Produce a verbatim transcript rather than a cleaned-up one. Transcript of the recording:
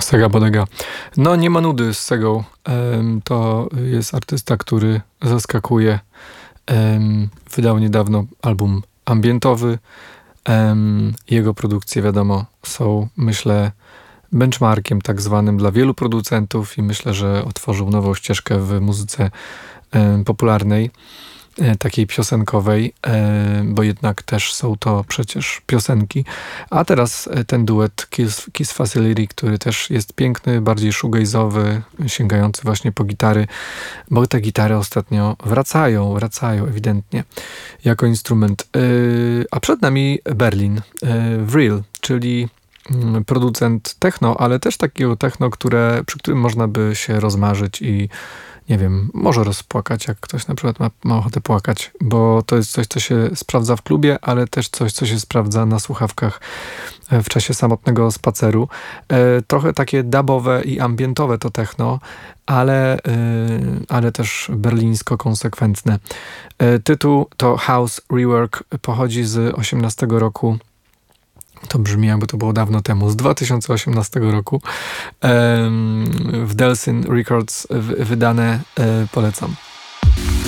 Sega Bodega. No nie ma nudy z Segą. Um, to jest artysta, który zaskakuje. Um, wydał niedawno album ambientowy. Um, jego produkcje, wiadomo, są, myślę, benchmarkiem tak zwanym dla wielu producentów i myślę, że otworzył nową ścieżkę w muzyce um, popularnej, takiej piosenkowej, bo jednak też są to przecież piosenki. A teraz ten duet Kiss, Kiss Facility, który też jest piękny, bardziej shoegaze'owy, sięgający właśnie po gitary, bo te gitary ostatnio wracają, wracają ewidentnie jako instrument. A przed nami Berlin, Vril, czyli producent techno, ale też takiego techno, które, przy którym można by się rozmarzyć i nie wiem, może rozpłakać, jak ktoś na przykład ma, ma ochotę płakać, bo to jest coś, co się sprawdza w klubie, ale też coś, co się sprawdza na słuchawkach w czasie samotnego spaceru. E, trochę takie dubowe i ambientowe to techno, ale, e, ale też berlińsko-konsekwentne. E, tytuł to House Rework, pochodzi z osiemnastego roku. To brzmi, jakby to było dawno temu, z dwa tysiące osiemnastego roku. E, w Delsin Records w, wydane. E, polecam.